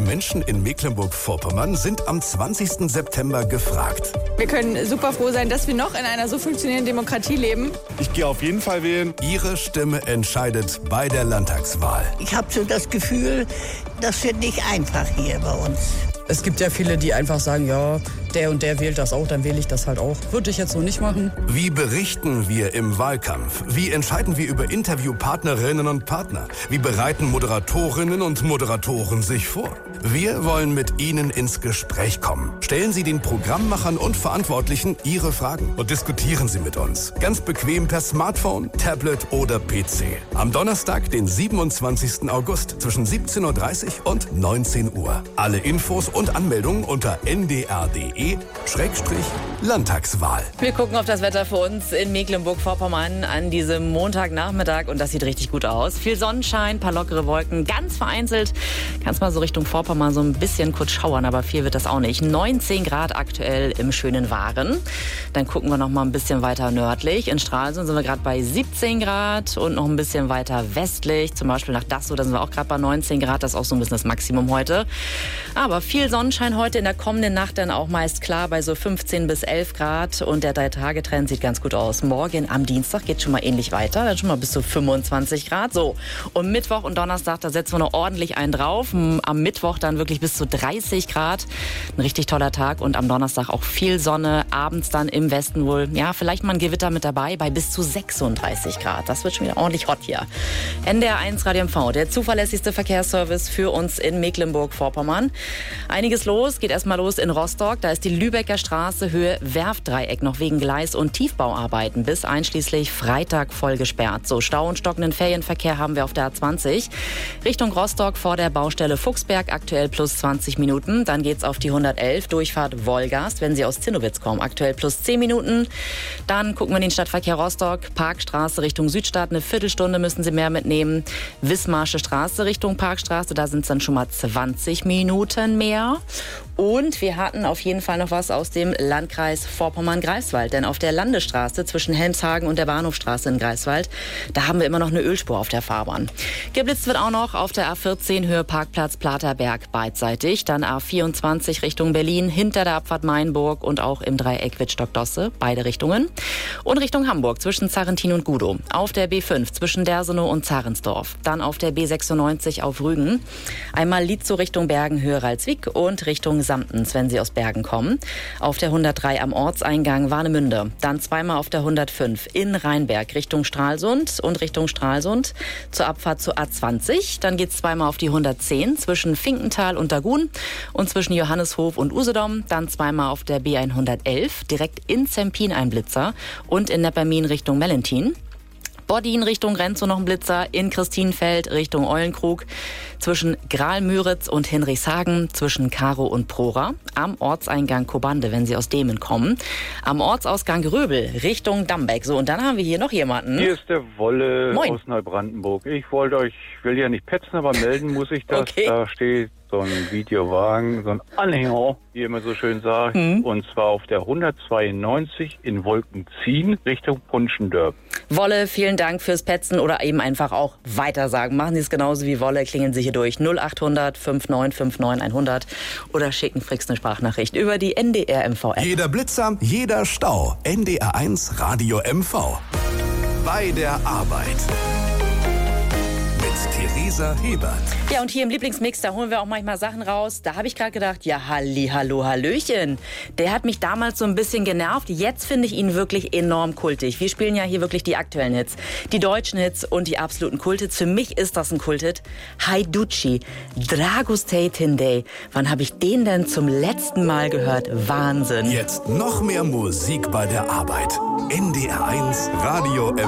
Menschen in Mecklenburg-Vorpommern sind am 20. September gefragt. Wir können super froh sein, dass wir noch in einer so funktionierenden Demokratie leben. Ich gehe auf jeden Fall wählen. Ihre Stimme entscheidet bei der Landtagswahl. Ich habe so das Gefühl, das wird nicht einfach hier bei uns. Es gibt ja viele, die einfach sagen, ja, der und der wählt das auch, dann wähle ich das halt auch. Würde ich jetzt so nicht machen. Wie berichten wir im Wahlkampf? Wie entscheiden wir über Interviewpartnerinnen und Partner? Wie bereiten Moderatorinnen und Moderatoren sich vor? Wir wollen mit Ihnen ins Gespräch kommen. Stellen Sie den Programmmachern und Verantwortlichen Ihre Fragen und diskutieren Sie mit uns. Ganz bequem per Smartphone, Tablet oder PC. Am Donnerstag, den 27. August zwischen 17.30 Uhr und 19 Uhr. Alle Infos und Anmeldungen unter ndr.de/Landtagswahl. Wir gucken auf das Wetter für uns in Mecklenburg-Vorpommern an diesem Montagnachmittag und das sieht richtig gut aus. Viel Sonnenschein, paar lockere Wolken, ganz vereinzelt. Kannst mal so Richtung Vorpommern so ein bisschen kurz schauern, aber viel wird das auch nicht. 19 Grad aktuell im schönen Waren. Dann gucken wir noch mal ein bisschen weiter nördlich. In Stralsund sind wir gerade bei 17 Grad und noch ein bisschen weiter westlich, zum Beispiel nach Dassow, da sind wir auch gerade bei 19 Grad. Das ist auch so ein bisschen das Maximum heute. Aber viel Sonnenschein heute, in der kommenden Nacht dann auch meist klar bei so 15 bis 11 Grad und der 3-Tage-Trend sieht ganz gut aus. Morgen am Dienstag geht schon mal ähnlich weiter, dann schon mal bis zu 25 Grad. So, und Mittwoch und Donnerstag, da setzen wir noch ordentlich einen drauf. Am Mittwoch dann wirklich bis zu 30 Grad. Ein richtig toller Tag und am Donnerstag auch viel Sonne. Abends dann im Westen wohl, ja, vielleicht mal ein Gewitter mit dabei bei bis zu 36 Grad. Das wird schon wieder ordentlich hot hier. NDR1 Radio MV, der zuverlässigste Verkehrsservice für uns in Mecklenburg-Vorpommern. Einiges los, geht erstmal los in Rostock. Da ist die Lübecker Straße Höhe Werftdreieck noch wegen Gleis- und Tiefbauarbeiten bis einschließlich Freitag voll gesperrt. So, Stau und stockenden Ferienverkehr haben wir auf der A20. Richtung Rostock vor der Baustelle Fuchsberg aktuell plus 20 Minuten. Dann geht's auf die 111 Durchfahrt Wolgast, wenn Sie aus Zinnowitz kommen. Aktuell plus 10 Minuten. Dann gucken wir in den Stadtverkehr Rostock. Parkstraße Richtung Südstadt. Eine Viertelstunde müssen Sie mehr mitnehmen. Wismarsche Straße Richtung Parkstraße. Da sind es dann schon mal 20 Minuten mehr. Und wir hatten auf jeden Fall noch was aus dem Landkreis Vorpommern-Greifswald. Denn auf der Landesstraße zwischen Helmshagen und der Bahnhofstraße in Greifswald, da haben wir immer noch eine Ölspur auf der Fahrbahn. Geblitzt wird auch noch auf der A14 Höhe Parkplatz Platerberg beidseitig. Dann A24 Richtung Berlin hinter der Abfahrt Mainburg und auch im Dreieck Wittstock-Dosse, beide Richtungen. Und Richtung Hamburg zwischen Zarrentin und Gudow. Auf der B5 zwischen Dersenow und Zarensdorf. Dann auf der B96 auf Rügen. Einmal Lietzow Richtung Bergen Höhe Ralswiek und Richtung Samtens, wenn Sie aus Bergen kommen. Auf der 103 am Ortseingang Warnemünde. Dann zweimal auf der 105 in Rheinberg Richtung Stralsund und Richtung Stralsund zur Abfahrt zur A20. Dann geht es zweimal auf die 110 zwischen Finkenthal und Dagun und zwischen Johanneshof und Usedom. Dann zweimal auf der B111 direkt in Zempin ein Blitzer und in Neppermin Richtung Mellentin. Bodin Richtung Renzow noch ein Blitzer, in Christinfeld Richtung Eulenkrug, zwischen Graal-Müritz und Hinrichshagen, zwischen Karow und Prora, am Ortseingang Kobande, wenn Sie aus Demen kommen, am Ortsausgang Röbel Richtung Dambeck. So, und dann haben wir hier noch jemanden. Hier ist der Wolle Moin. Aus Neubrandenburg. Ich will ja nicht petzen, aber melden muss ich das. Okay. Da steht so ein Videowagen, so ein Anhänger, wie immer so schön sagt, und zwar auf der 192 in Wolkenzien Richtung Punschendörp. Wolle, vielen Dank fürs Petzen oder eben einfach auch weitersagen. Machen Sie es genauso wie Wolle, klingeln Sie hier durch 0800 5959 100 oder schicken Fricks eine Sprachnachricht über die NDR MV-App. Jeder Blitzer, jeder Stau. NDR1 Radio MV. Bei der Arbeit. Mit Theresa Hebert. Ja, und hier im Lieblingsmix, da holen wir auch manchmal Sachen raus. Da habe ich gerade gedacht, ja, hallo, hallöchen. Der hat mich damals so ein bisschen genervt. Jetzt finde ich ihn wirklich enorm kultig. Wir spielen ja hier wirklich die aktuellen Hits, die deutschen Hits und die absoluten Kulthits. Für mich ist das ein Kulthit. Haiducci, Dragostei Tindey. Wann habe ich den denn zum letzten Mal gehört? Wahnsinn. Jetzt noch mehr Musik bei der Arbeit. NDR1 Radio MV.